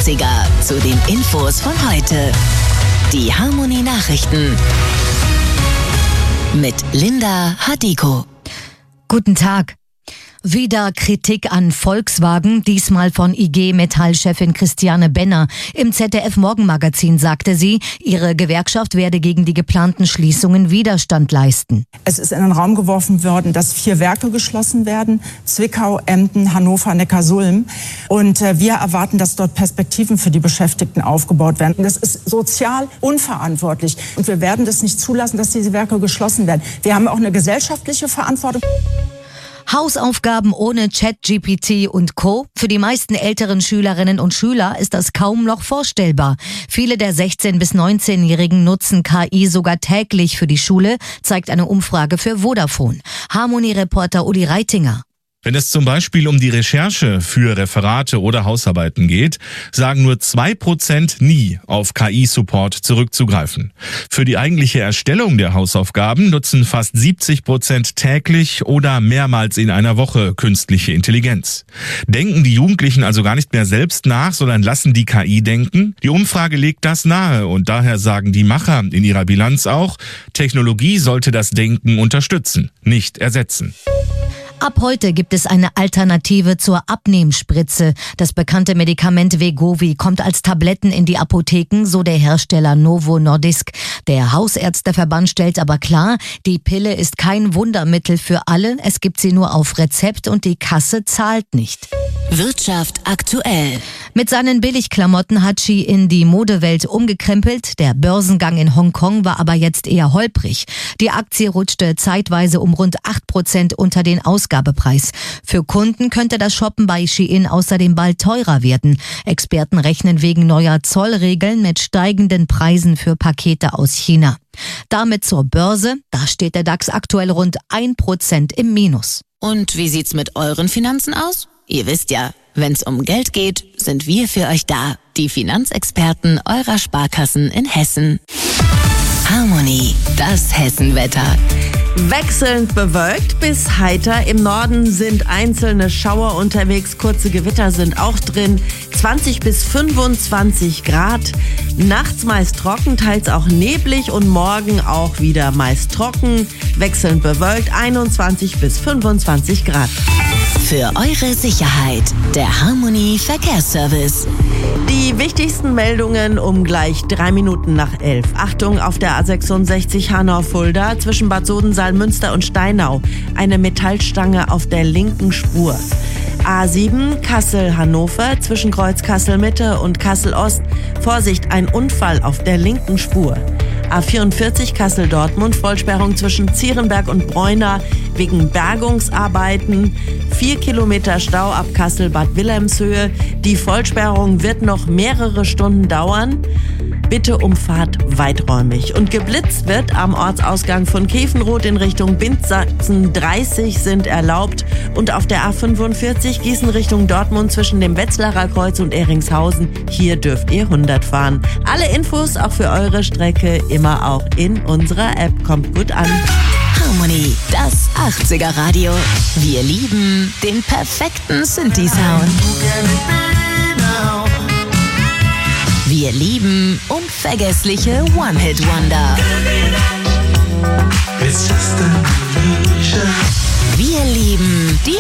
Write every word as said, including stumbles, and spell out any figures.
achtziger zu den Infos von heute. Die Harmonie Nachrichten mit Linda Hadiko. Guten Tag. Wieder Kritik an Volkswagen, diesmal von I G Metall-Chefin Christiane Benner. Im Z D F-Morgenmagazin sagte sie, ihre Gewerkschaft werde gegen die geplanten Schließungen Widerstand leisten. Es ist in den Raum geworfen worden, dass vier Werke geschlossen werden: Zwickau, Emden, Hannover, Neckarsulm. Und äh, wir erwarten, dass dort Perspektiven für die Beschäftigten aufgebaut werden. Das ist sozial unverantwortlich. Und wir werden das nicht zulassen, dass diese Werke geschlossen werden. Wir haben auch eine gesellschaftliche Verantwortung. Hausaufgaben ohne ChatGPT und Co. Für die meisten älteren Schülerinnen und Schüler ist das kaum noch vorstellbar. Viele der sechzehn- bis neunzehnjährigen nutzen K I sogar täglich für die Schule, zeigt eine Umfrage für Vodafone. Harmonie-Reporter Uli Reitinger. Wenn es zum Beispiel um die Recherche für Referate oder Hausarbeiten geht, sagen nur zwei Prozent nie auf K I-Support zurückzugreifen. Für die eigentliche Erstellung der Hausaufgaben nutzen fast siebzig Prozent täglich oder mehrmals in einer Woche künstliche Intelligenz. Denken die Jugendlichen also gar nicht mehr selbst nach, sondern lassen die K I denken? Die Umfrage legt das nahe und daher sagen die Macher in ihrer Bilanz auch, Technologie sollte das Denken unterstützen, nicht ersetzen. Ab heute gibt es eine Alternative zur Abnehmspritze. Das bekannte Medikament Wegovy kommt als Tabletten in die Apotheken, so der Hersteller Novo Nordisk. Der Hausärzteverband stellt aber klar, die Pille ist kein Wundermittel für alle. Es gibt sie nur auf Rezept und die Kasse zahlt nicht. Wirtschaft aktuell. Mit seinen Billigklamotten hat Shein die Modewelt umgekrempelt. Der Börsengang in Hongkong war aber jetzt eher holprig. Die Aktie rutschte zeitweise um rund acht Prozent unter den Ausgabepreis. Für Kunden könnte das Shoppen bei Shein außerdem bald teurer werden. Experten rechnen wegen neuer Zollregeln mit steigenden Preisen für Pakete aus China. Damit zur Börse. Da steht der DAX aktuell rund ein Prozent im Minus. Und wie sieht's mit euren Finanzen aus? Ihr wisst ja, wenn's um Geld geht, sind wir für euch da. Die Finanzexperten eurer Sparkassen in Hessen. Harmonie, das Hessenwetter. Wechselnd bewölkt bis heiter. Im Norden sind einzelne Schauer unterwegs. Kurze Gewitter sind auch drin. zwanzig bis fünfundzwanzig Grad. Nachts meist trocken, teils auch neblig und morgen auch wieder meist trocken. Wechselnd bewölkt einundzwanzig bis fünfundzwanzig Grad. Für eure Sicherheit, der Harmonie Verkehrsservice. Die wichtigsten Meldungen um gleich drei Minuten nach elf. Achtung, auf der A sechsundsechzig Hanau-Fulda zwischen Bad Sodensaal, Münster und Steinau. Eine Metallstange auf der linken Spur. A sieben Kassel-Hannover zwischen Kreuz Kassel-Mitte und Kassel-Ost. Vorsicht, ein Unfall auf der linken Spur. A vierundvierzig Kassel-Dortmund, Vollsperrung zwischen Zierenberg und Bräuna wegen Bergungsarbeiten. Vier Kilometer Stau ab Kassel-Bad Wilhelmshöhe. Die Vollsperrung wird noch mehrere Stunden dauern. Bitte umfahrt weiträumig. Und geblitzt wird am Ortsausgang von Käfenrot in Richtung Bindsachsen. dreißig sind erlaubt. Und auf der A fünfundvierzig Gießen Richtung Dortmund zwischen dem Wetzlarer Kreuz und Ehringshausen. Hier dürft ihr hundert fahren. Alle Infos auch für eure Strecke immer auch in unserer App. Kommt gut an. Harmonie, das achtziger Radio. Wir lieben den perfekten Synthi-Sound. Wir lieben unvergessliche One-Hit-Wonder. Wir lieben die